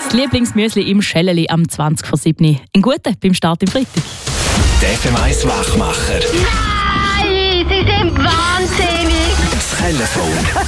Das Lieblingsmüsli im Schäleli am 20:07. Ein guter beim Start im Freitag. Der FM1 Wachmacher. Nein, Sie sind wahnsinnig. Das Telefon.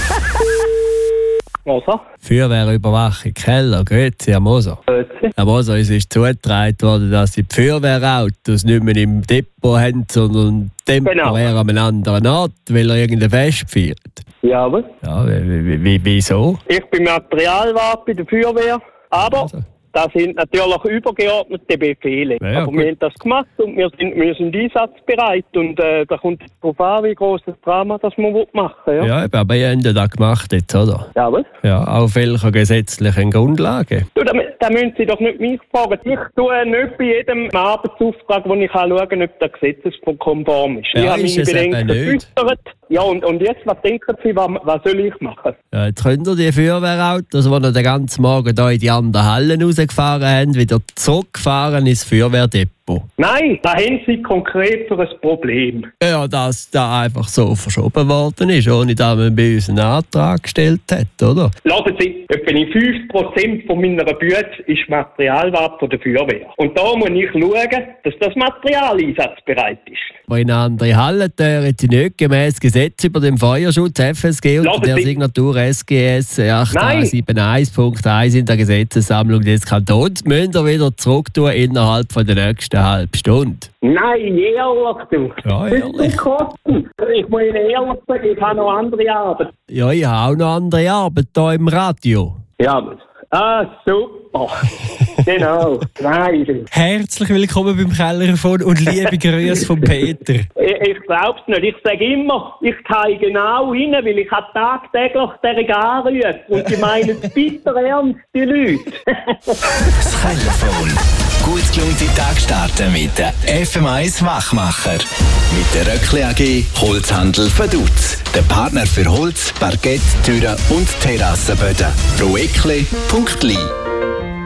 Moser? Feuerwehrüberwachung, Keller, grüezi, Herr Moser. Grüezi. Herr Moser, uns ist zugetragen worden, dass Sie die Feuerwehrautos nicht mehr im Depot haben, sondern temporär an einem anderen Ort, weil er irgendein Fest feiert. Jawohl. Ja, wieso? Ich bin Materialwart bei der Feuerwehr, aber Also. das sind natürlich übergeordnete Befehle. Ja, aber gut. wir haben das gemacht und wir sind einsatzbereit. Und da kommt es darauf an, wie groß das Drama das man machen will. Ja. Ja, aber ihr habt das gemacht jetzt, oder? Jawohl. Ja, auf welcher gesetzlichen Grundlage? Du, da müssen Sie doch nicht mich fragen. Ich tue nicht bei jedem Arbeitsauftrag, wo ich schauen kann, ob der gesetzeskonform ist. Ja, ich habe ist meine es eben Bedenken nicht. geäußert. Ja, und jetzt, was denken Sie, was soll ich machen? Ja, jetzt könnt ihr die Feuerwehrautos, die ihr den ganzen Morgen hier in die anderen Hallen rausgefahren habt, wieder zurückfahren ins Feuerwehrdepot. Nein, da haben Sie konkret für ein Problem. Ja, dass da einfach so verschoben worden ist, ohne dass man bei uns einen Antrag gestellt hat, oder? Lassen Sie, etwa 5% von meiner Büte ist Materialwart von der Feuerwehr. Und da muss ich schauen, dass das Material einsatzbereit ist. Aber in eine andere Halle dürfen Sie nicht gemäß Gesetz über den Feuerschutz FSG unter Lassen der Sie- Signatur SGS 8371.1 in der Gesetzessammlung des Kantons müssen Sie wieder zurück tun innerhalb von der nächsten halben Stunde. Nein, ehrlich, du. Ja, ehrlich. Das sind Kosten. Ich muss Ihnen ehrlich sagen, ich habe noch andere Arbeit. Ja, ich habe auch noch andere Arbeit hier im Radio. Ja, super. Genau. Nein, du. Herzlich willkommen beim Kellerfon und liebe Grüße von Peter. Ich glaub's nicht. Ich sage immer, ich gehe genau rein, weil ich tagtäglich den anrufe. Und die meinen es bitter ernst, die Leute. Das Telefon. Gut gelaunte Tag starten mit der FM1 Wachmacher. Mit der Röckli AG Holzhandel Vaduz. Der Partner für Holz, Parkett, Türen und Terrassenböden. Roeckli.li